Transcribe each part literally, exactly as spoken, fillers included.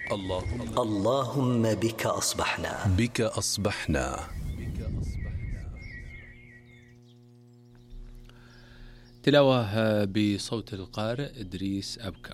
اللهم اللهم بك أصبحنا بك أصبحنا. تلاوة بصوت القارئ إدريس أبكر.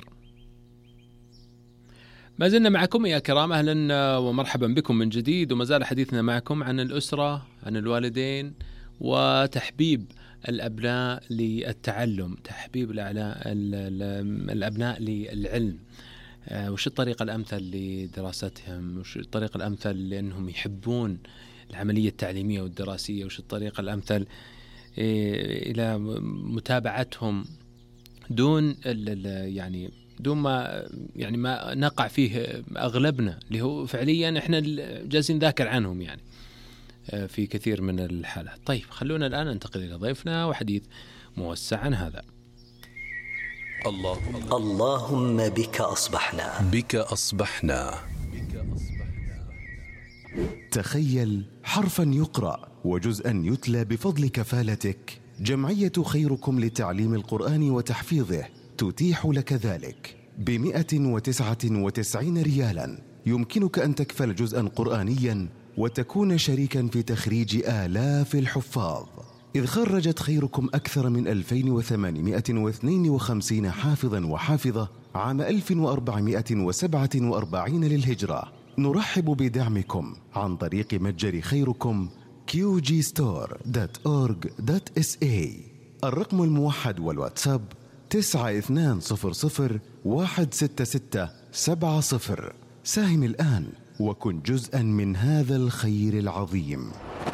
ما زلنا معكم يا كرام، أهلا ومرحبا بكم من جديد، وما زال حديثنا معكم عن الأسرة، عن الوالدين، وتحبيب الأبناء للتعلم، تحبيب الأبناء للعلم. وش الطريقة الأمثل لدراستهم، وش الطريقة الأمثل لأنهم يحبون العملية التعليمية والدراسية، وش الطريقة الأمثل إلى متابعتهم دون يعني دون ما يعني ما نقع فيه أغلبنا، اللي هو فعليا إحنا جالسين نذاكر عنهم يعني في كثير من الحالات. طيب خلونا الآن ننتقل إلى ضيفنا وحديث موسع عن هذا. اللهم اللهم بك أصبحنا بك أصبحنا. تخيل حرفا يقرأ وجزءا يتلى بفضل كفالتك. جمعية خيركم لتعليم القرآن وتحفيظه تتيح لك ذلك بمئة وتسعة وتسعين ريالا. يمكنك أن تكفل جزءا قرآنيا وتكون شريكا في تخريج آلاف الحفاظ، إذ خرجت خيركم أكثر من ألفين وثمانمئة واثنين وخمسين حافظا وحافظة عام ألف وأربعمئة وسبعة وأربعين للهجرة. نرحب بدعمكم عن طريق متجر خيركم كيو جي ستور دوت أورج دوت إس إيه. الرقم الموحد والواتساب تسعة اثنان صفر صفر واحد ستة ستة سبعة صفر. ساهم الآن وكن جزءا من هذا الخير العظيم.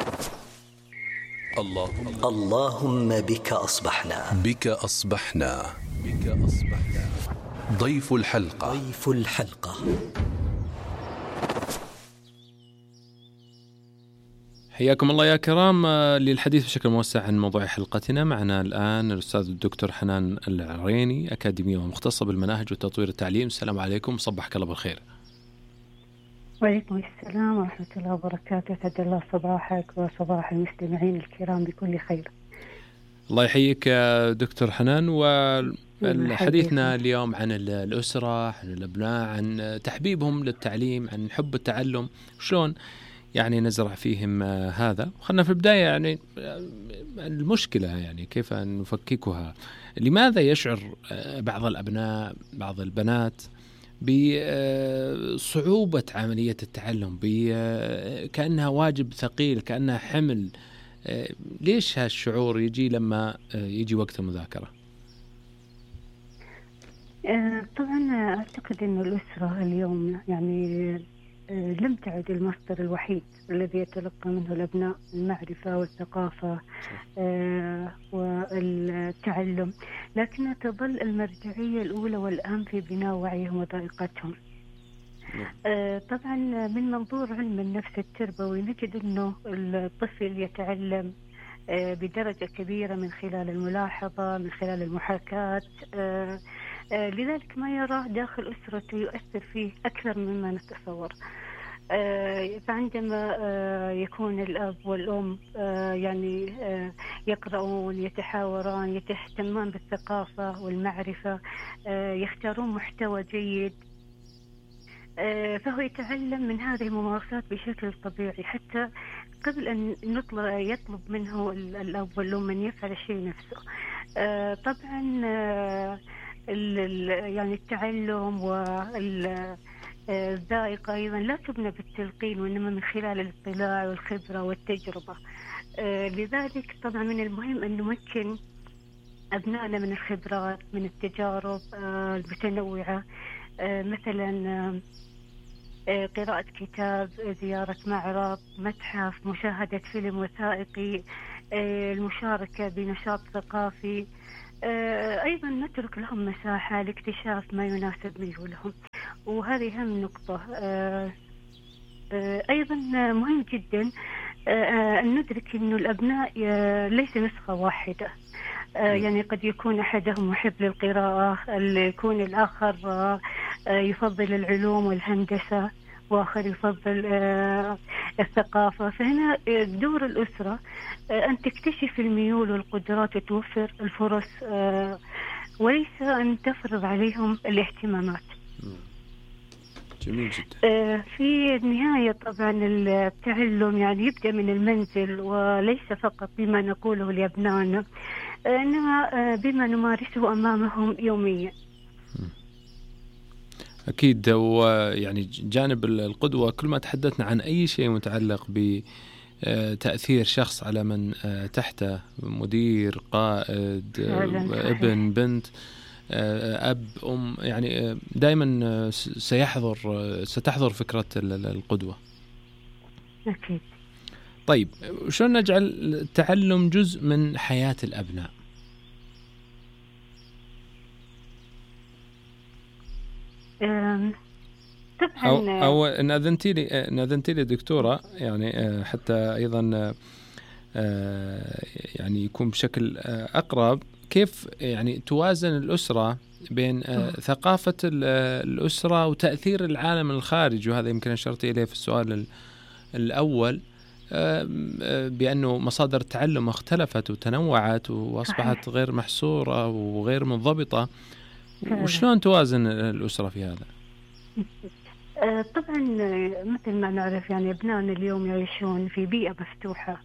اللهم اللهم بك أصبحنا بك أصبحنا. بك أصبحنا. ضيف الحلقة ضيف الحلقة حياكم الله يا كرام للحديث بشكل موسع عن موضوع حلقتنا. معنا الآن الأستاذ الدكتور حنان العريني، أكاديمية ومختصة بالمناهج وتطوير التعليم. السلام عليكم، صبحك الله بالخير. وعليكم السلام ورحمة الله وبركاته. سعد الله صباحك وصباح المستمعين الكرام بكل خير. الله يحييك يا دكتور حنان. وحديثنا اليوم عن الأسرة، عن الأبناء، عن تحبيبهم للتعليم، عن حب التعلم، شلون يعني نزرع فيهم هذا. خلنا في البداية يعني المشكلة يعني كيف نفككها. لماذا يشعر بعض الأبناء، بعض البنات بصعوبة عملية التعلم، كأنها واجب ثقيل، كأنها حمل؟ ليش هالشعور يجي لما يجي وقت المذاكرة؟ طبعا أعتقد أن الأسرة اليوم يعني لم تعد المصدر الوحيد الذي يتلقى منه الأبناء المعرفة والثقافة والتعلم، لكنها تظل المرجعية الأولى والأهم في بناء وعيهم وذائقتهم. طبعا من منظور علم النفس التربوي نجد أنه الطفل يتعلم بدرجة كبيرة من خلال الملاحظة، من خلال المحاكاة، لذلك ما يراه داخل أسرته يؤثر فيه أكثر مما نتصور. فعندما يكون الأب والأم يعني يقرؤون، يتحاوران، يهتمان بالثقافة والمعرفة، يختارون محتوى جيد، فهو يتعلم من هذه الممارسات بشكل طبيعي، حتى قبل أن نطلب يطلب منه الأب والأم أن يفعل الشيء نفسه. طبعا يعني التعلم والذائقة أيضا لا تبنى بالتلقين، وإنما من خلال الاطلاع والخبرة والتجربة. لذلك طبعا من المهم أن نمكن أبنائنا من الخبرات، من التجارب المتنوعة، مثلا قراءة كتاب، زيارة معرض، متحف، مشاهدة فيلم وثائقي، المشاركة بنشاط ثقافي. أيضا نترك لهم مساحة لاكتشاف ما يناسب ميولهم، وهذه أهم نقطة. أيضا مهم جدا أن ندرك أن الأبناء ليس نسخة واحدة. يعني قد يكون أحدهم محب للقراءة، يكون الآخر يفضل العلوم والهندسة، وآخر يفضل الثقافة. فهنا دور الأسرة أن تكتشف الميول والقدرات وتوفر الفرص، وليس أن تفرض عليهم الاهتمامات. جميل جدا. في النهاية طبعا التعلم يعني يبدأ من المنزل، وليس فقط بما نقوله لأبنائنا، إنما بما نمارسه أمامهم يوميا. أكيد. ويعني جانب القدوة، كل ما تحدثنا عن أي شيء متعلق بتأثير شخص على من تحته، مدير، قائد، ابن، بنت، أب، أم، يعني دائما سيحضر ستحضر فكرة القدوة. أكيد. طيب، شلون نجعل التعلم جزء من حياة الأبناء؟ أو أو إن أذنتي لي إن أذنتي لي دكتورة، يعني حتى أيضا يعني يكون بشكل أقرب، كيف يعني توازن الأسرة بين ثقافة الأسرة وتأثير العالم الخارجي؟ وهذا يمكن أشرت إليه في السؤال الأول، بأنه مصادر التعلم اختلفت وتنوعت وأصبحت غير محصورة وغير منضبطة. وشلون توازن الأسرة في هذا؟ طبعا مثل ما نعرف يعني أبنائنا اليوم يعيشون في بيئة مفتوحة،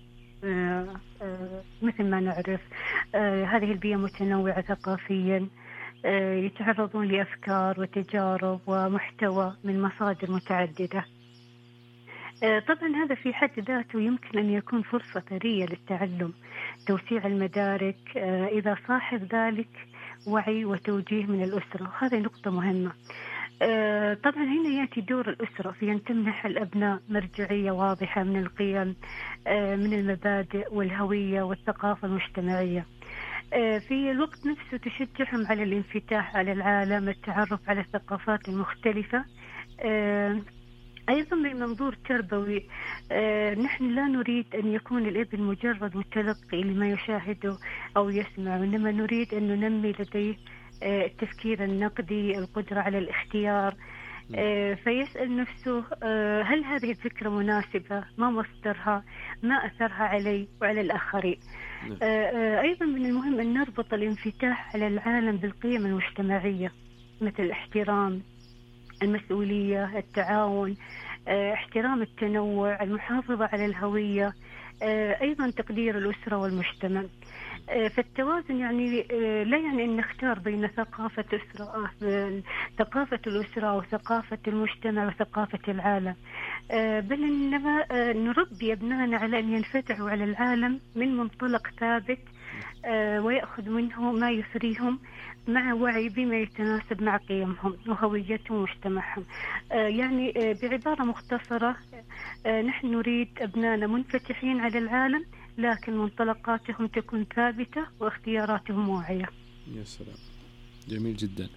مثل ما نعرف هذه البيئة متنوعة ثقافيا، يتعرضون لأفكار وتجارب ومحتوى من مصادر متعددة. طبعا هذا في حد ذاته يمكن أن يكون فرصة ثرية للتعلم، توسيع المدارك، إذا صاحب ذلك وعي وتوجيه من الأسرة، وهذه نقطة مهمة. طبعا هنا يأتي دور الأسرة في أن تمنح الأبناء مرجعية واضحة من القيم، من المبادئ والهوية والثقافة المجتمعية. في الوقت نفسه تشجعهم على الانفتاح على العالم، التعرف على الثقافات المختلفة. أيضا من منظور تربوي، نحن لا نريد أن يكون الابن مجرد متلقي لما يشاهده أو يسمع، إنما نريد أن ننمي لديه التفكير النقدي، القدرة على الاختيار. فيسأل نفسه هل هذه الفكرة مناسبة؟ ما مصدرها؟ ما أثرها علي وعلى الآخرين؟ أيضا من المهم أن نربط الانفتاح على العالم بالقيم المجتمعية، مثل الاحترام، المسؤولية، التعاون، احترام التنوع، المحافظة على الهوية، أيضا تقدير الأسرة والمجتمع. فالتوازن يعني لا يعني أن نختار بين ثقافة أسرة ثقافة الأسرة وثقافة المجتمع وثقافة العالم، بل إنما نربي أبنائنا على أن ينفتحوا على العالم من منطلق ثابت، ويأخذ منه ما يثريهم مع وعي بما يتناسب مع قيمهم وهويتهم ومجتمعهم. يعني بعبارة مختصرة، نحن نريد أبنائنا منفتحين على العالم، لكن منطلقاتهم تكون ثابتة واختياراتهم واعية. يا سلام، جميل جدا.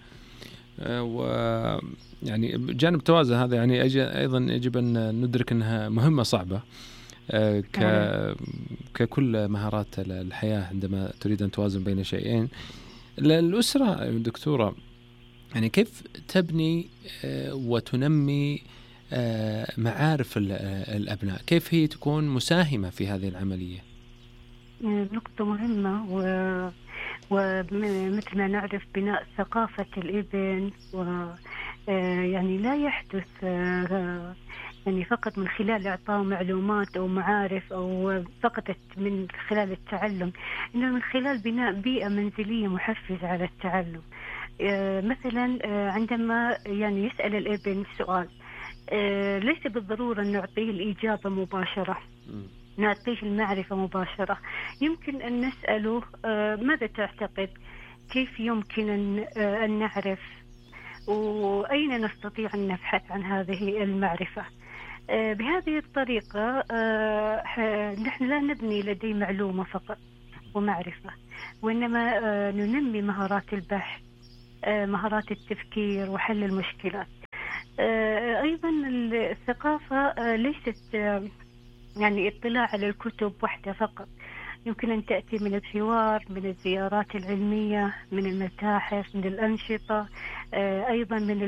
ويعني جانب التوازن هذا يعني أيضا يجب أن ندرك أنها مهمة صعبة، ك ككل مهارات الحياة عندما تريد أن توازن بين شيئين. الأسرة دكتورة، يعني كيف تبني وتنمي معارف الأبناء؟ كيف هي تكون مساهمة في هذه العملية؟ نقطة مهمة، و... ومثل ما نعرف بناء ثقافة الابن، و يعني لا يحدث يعني فقط من خلال إعطاء معلومات أو معارف أو فقط من خلال التعلم، إنما من خلال بناء بيئة منزلية محفزة على التعلم. مثلا عندما يعني يسأل الابن سؤال، ليس بالضرورة أن نعطيه الإجابة مباشرة، نعطيه المعرفة مباشرة. يمكن أن نسأله ماذا تعتقد؟ كيف يمكن أن نعرف؟ وأين نستطيع أن نبحث عن هذه المعرفة؟ بهذه الطريقة نحن لا نبني لديه معلومة فقط ومعرفة، وإنما ننمي مهارات البحث، مهارات التفكير وحل المشكلات. أيضا الثقافة ليست يعني اطلاع على الكتب وحدها فقط، يمكن أن تأتي من الحوار، من الزيارات العلمية، من المتاحف، من الأنشطة، أيضا من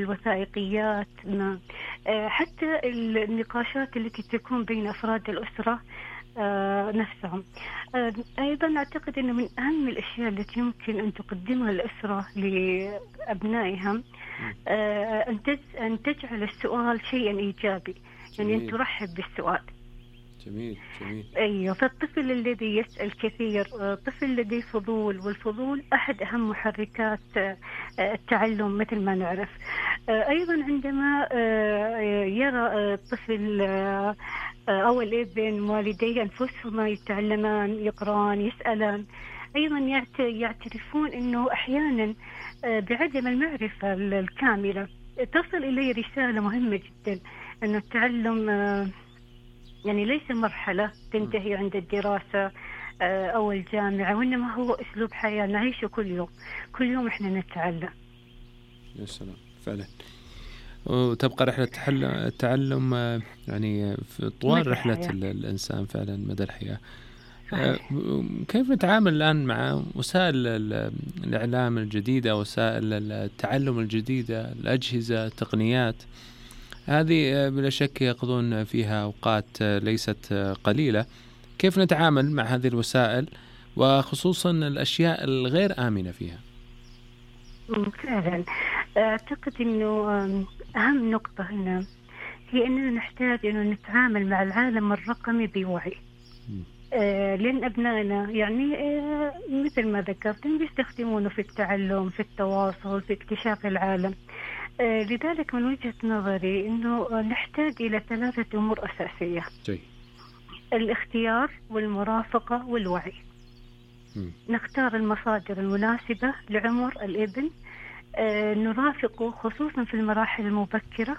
الوثائقيات، حتى النقاشات التي تكون بين أفراد الأسرة نفسهم. أيضا أعتقد أنه من أهم الأشياء التي يمكن أن تقدمها الأسرة لأبنائها أن تجعل السؤال شيئا إيجابي، يعني أن ترحب بالسؤال. جميل جميل. أيوة، فالطفل الذي يسأل كثير طفل لديه فضول، والفضول أحد أهم محركات التعلم مثل ما نعرف. أيضا عندما يرى الطفل أو الابن والديه أنفسهما يتعلمان يقران يسألان، أيضا يعترفون أنه أحيانا بعدم المعرفة الكاملة تصل إليه رسالة مهمة جدا، أنه التعلم يعني ليس مرحلة تنتهي عند الدراسة أو الجامعة، وإنما هو أسلوب حياة نعيشه كل يوم، كل يوم إحنا نتعلم. يا سلام فعلا. وتبقى رحلة التعلم يعني في طوال رحلة الإنسان فعلا مدى الحياة. كيف نتعامل الآن مع وسائل الإعلام الجديدة، وسائل التعلم الجديدة، الأجهزة، التقنيات هذه بلا شك يقضون فيها أوقات ليست قليلة؟ كيف نتعامل مع هذه الوسائل وخصوصا الأشياء الغير آمنة فيها؟ فعلا أعتقد أنه أهم نقطة هنا هي أننا نحتاج أنه نتعامل مع العالم الرقمي بوعي. آه لأن أبنائنا يعني آه مثل ما ذكرت بيستخدمونه في التعلم، في التواصل، في اكتشاف العالم. آه لذلك من وجهة نظري أنه نحتاج إلى ثلاثة أمور أساسية: جي. الاختيار والمرافقة والوعي. م. نختار المصادر المناسبة لعمر الابن، آه نرافقه خصوصا في المراحل المبكرة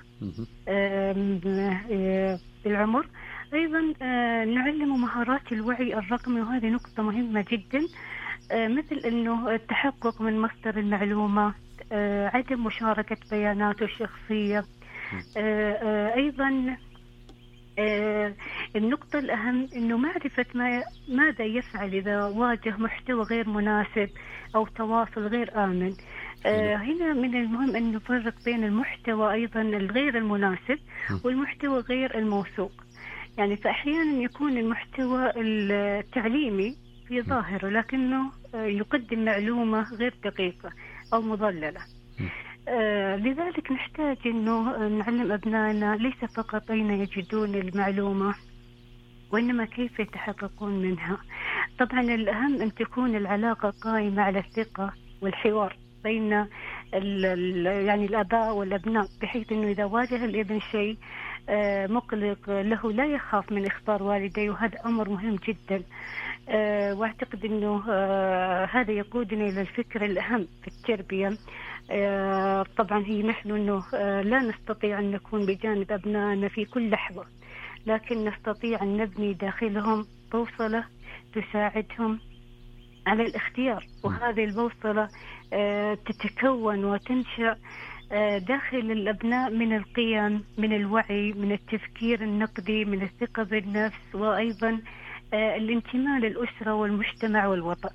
آه بالعمر. أيضا آه نعلم مهارات الوعي الرقمي، وهذه نقطة مهمة جدا، آه مثل أنه التحقق من مصدر المعلومة، آه عدم مشاركة بياناته الشخصية. آه آه أيضا آه النقطة الأهم أنه معرفة ما ماذا يفعل إذا واجه محتوى غير مناسب أو تواصل غير آمن. آه هنا من المهم أن نفرق بين المحتوى أيضا الغير المناسب والمحتوى غير الموثوق. يعني فأحيانا يكون المحتوى التعليمي في ظاهره لكنه يقدم معلومة غير دقيقة أو مضللة. آه لذلك نحتاج أنه نعلم أبنائنا ليس فقط أين يجدون المعلومة، وإنما كيف يتحققون منها. طبعا الأهم أن تكون العلاقة قائمة على الثقة والحوار بين ال ال يعني الآباء والأبناء، بحيث أنه إذا واجه الابن شيء آه مقلق له لا يخاف من إخبار والديه، وهذا أمر مهم جدا. آه واعتقد أنه آه هذا يقودنا إلى الفكرة الأهم في التربية. آه طبعا هي نحن أنه آه لا نستطيع أن نكون بجانب أبنائنا في كل لحظة، لكن نستطيع أن نبني داخلهم بوصلة تساعدهم على الاختيار، وهذه البوصلة آه تتكون وتنشأ داخل الأبناء من القيم، من الوعي، من التفكير النقدي، من الثقة بالنفس، وأيضا الانتماء للأسرة والمجتمع والوطن.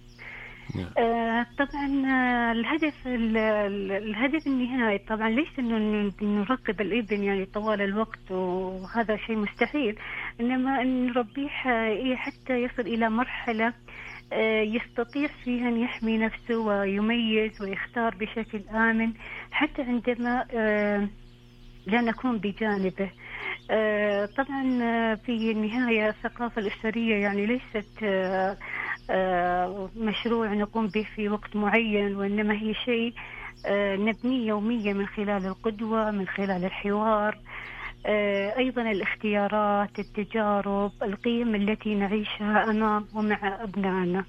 آه طبعا الهدف الهدف النهائي طبعا ليس أنه نراقب الابن يعني طوال الوقت، وهذا شيء مستحيل، إنما أن نربيه حتى يصل إلى مرحلة يستطيع فيها أن يحمي نفسه ويميز ويختار بشكل آمن حتى عندما لا نكون بجانبه. طبعا في النهاية الثقافة الأسرية يعني ليست مشروع نقوم به في وقت معين، وإنما هي شيء نبنيه يوميا من خلال القدوة، من خلال الحوار، أيضا الاختيارات، التجارب، القيم التي نعيشها أمام ومع أبنائنا.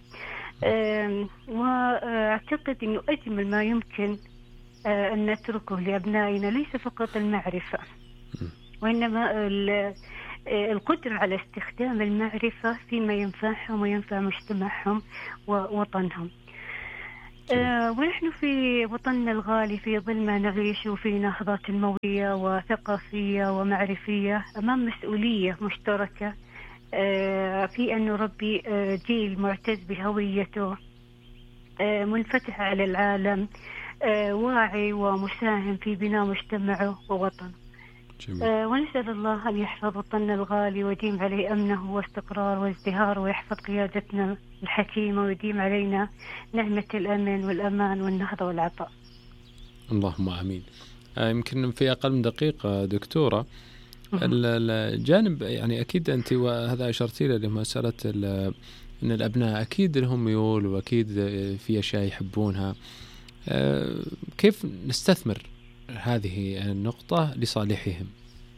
وأعتقد أنه أجمل ما يمكن أن نتركه لأبنائنا ليس فقط المعرفة، وإنما القدرة على استخدام المعرفة فيما ينفعهم وينفع مجتمعهم ووطنهم. آه ونحن في وطننا الغالي في ظل ما نعيش في نهضة تنموية وثقافية ومعرفية، أمام مسؤولية مشتركة آه في أن نربي آه جيل معتز بهويته، آه منفتح على العالم، آه واعي ومساهم في بناء مجتمعه ووطنه. آه ونسأل الله أن يحفظ وطننا الغالي ويديم عليه أمنه واستقرار وازدهار، ويحفظ قيادتنا الحكيمة ويديم علينا نعمة الأمن والأمان والنهضة والعطاء. اللهم آمين. آه يمكن في أقل من دقيقة دكتورة، الجانب يعني أكيد أنت وهذا أشرتي له لمسألة أن الأبناء أكيد لهم ميول وأكيد في أشياء يحبونها، آه كيف نستثمر هذه النقطة لصالحهم؟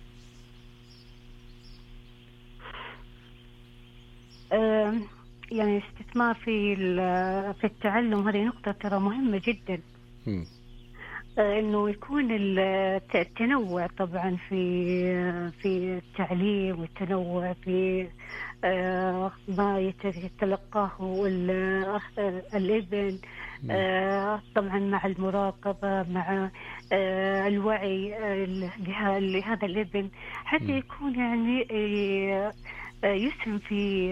آه يعني استثمار في في التعلم هذه نقطة ترى مهمة جدا. م. انه يكون التنوع طبعا في في التعليم والتنوع في ما يتلقاه الابن، طبعا مع المراقبة مع الوعي لهذا الابن حتى يكون يعني يسهم في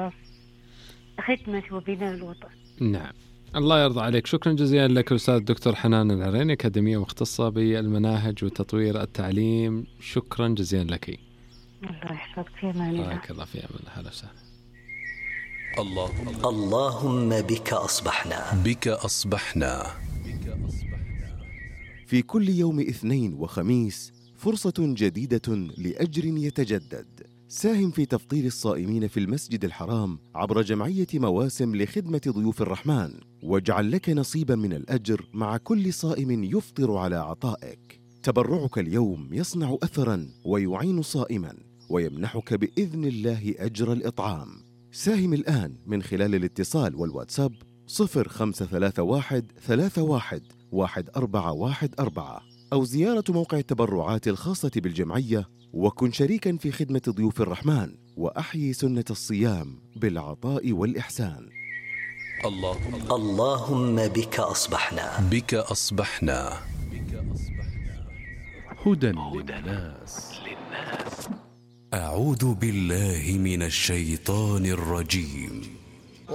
خدمة وبناء الوطن. نعم، الله يرضى عليك. شكرا جزيلا لك الأستاذ الدكتور حنان العريني، أكاديمية مختصة بالمناهج وتطوير التعليم. شكرا جزيلا لك. الله يحفظك. في أمان الله. بارك الله في أمان الله. هلا وسهلا. اللهم اللهم بك أصبحنا بك أصبحنا في كل يوم اثنين وخميس فرصة جديدة لأجر يتجدد. ساهم في تفطير الصائمين في المسجد الحرام عبر جمعية مواسم لخدمة ضيوف الرحمن، واجعل لك نصيبا من الأجر مع كل صائم يفطر على عطائك. تبرعك اليوم يصنع أثرا ويعين صائما ويمنحك بإذن الله أجر الإطعام. ساهم الآن من خلال الاتصال والواتساب صفر خمسة ثلاثة واحد ثلاثة واحد واحد أربعة واحد أربعة، أو زيارة موقع التبرعات الخاصة بالجمعية، وكن شريكا في خدمة ضيوف الرحمن وأحيي سنة الصيام بالعطاء والإحسان. اللهم اللهم بك أصبحنا بك أصبحنا هدى للناس. أعوذ بالله من الشيطان الرجيم.